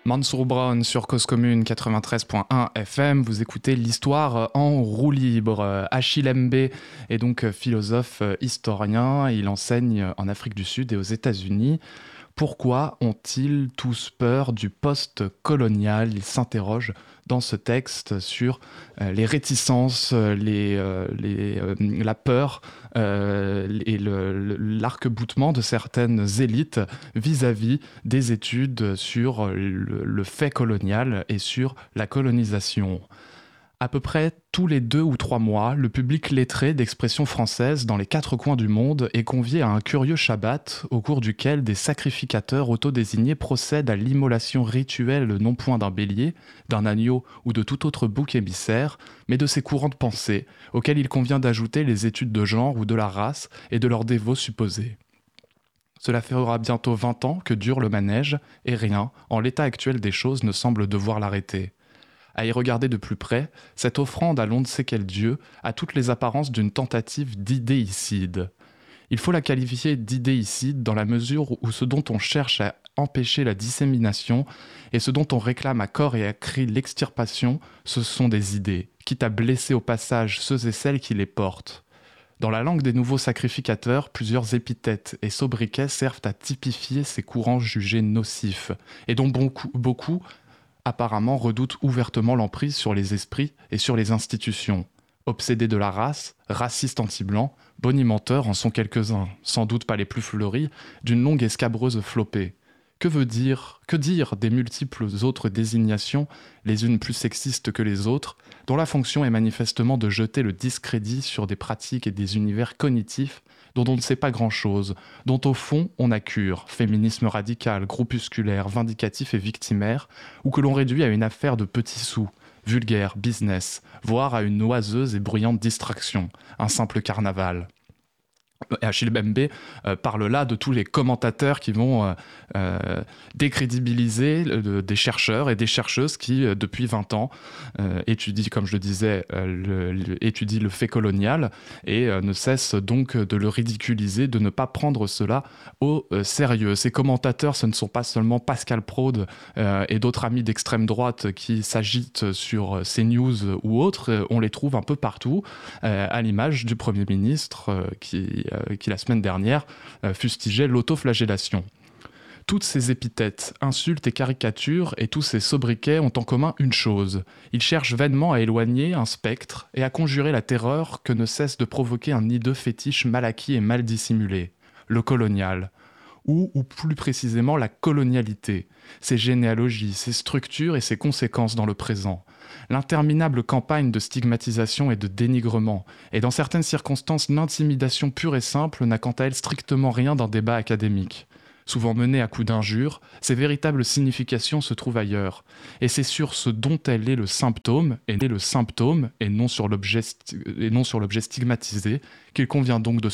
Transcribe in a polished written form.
Mansour Brown sur Cause Commune 93.1 FM, vous écoutez l'histoire en roue libre. Achille Mbé est donc philosophe historien, il enseigne en Afrique du Sud et aux États-Unis. Pourquoi ont-ils tous peur du post-colonial ? Il s'interroge dans ce texte sur les réticences, la peur et l'arc-boutement de certaines élites vis-à-vis des études sur le fait colonial et sur la colonisation. À peu près tous les 2 ou 3 mois, le public lettré d'expression française dans les 4 coins du monde est convié à un curieux Shabbat au cours duquel des sacrificateurs autodésignés procèdent à l'immolation rituelle non point d'un bélier, d'un agneau ou de tout autre bouc émissaire, mais de ces courants de pensée auxquels il convient d'ajouter les études de genre ou de la race et de leurs dévots supposés. Cela fera bientôt 20 ans que dure le manège, et rien, en l'état actuel des choses, ne semble devoir l'arrêter. À y regarder de plus près, cette offrande à l'on ne sait quel dieu a toutes les apparences d'une tentative d'idéicide. Il faut la qualifier d'idéicide dans la mesure où ce dont on cherche à empêcher la dissémination et ce dont on réclame à corps et à cri l'extirpation, ce sont des idées, quitte à blesser au passage ceux et celles qui les portent. Dans la langue des nouveaux sacrificateurs, plusieurs épithètes et sobriquets servent à typifier ces courants jugés nocifs, et dont beaucoup apparemment redoutent ouvertement l'emprise sur les esprits et sur les institutions. Obsédés de la race, racistes anti-blancs, bonimenteurs en sont quelques-uns, sans doute pas les plus fleuris, d'une longue et scabreuse flopée. Que dire des multiples autres désignations, les unes plus sexistes que les autres, dont la fonction est manifestement de jeter le discrédit sur des pratiques et des univers cognitifs dont on ne sait pas grand-chose, dont au fond on a cure, féminisme radical, groupusculaire, vindicatif et victimaire, ou que l'on réduit à une affaire de petits sous, vulgaire, business, voire à une oiseuse et bruyante distraction, un simple carnaval. Achille Mbé parle là de tous les commentateurs qui vont décrédibiliser des chercheurs et des chercheuses qui, depuis 20 ans, étudient, comme je le disais, étudient le fait colonial et ne cessent donc de le ridiculiser, de ne pas prendre cela au sérieux. Ces commentateurs, ce ne sont pas seulement Pascal Praud et d'autres amis d'extrême droite qui s'agitent sur CNews ou autres, on les trouve un peu partout, à l'image du Premier ministre qui la semaine dernière fustigeait l'autoflagellation. Toutes ces épithètes, insultes et caricatures et tous ces sobriquets ont en commun une chose. Ils cherchent vainement à éloigner un spectre et à conjurer la terreur que ne cesse de provoquer un hideux fétiche mal acquis et mal dissimulé. Le colonial. Ou plus précisément la colonialité, ses généalogies, ses structures et ses conséquences dans le présent. L'interminable campagne de stigmatisation et de dénigrement, et dans certaines circonstances l'intimidation pure et simple n'a quant à elle strictement rien d'un débat académique. Souvent menée à coups d'injures, ses véritables significations se trouvent ailleurs, et c'est sur ce dont elle est le symptôme, et non sur l'objet stigmatisé, qu'il convient donc de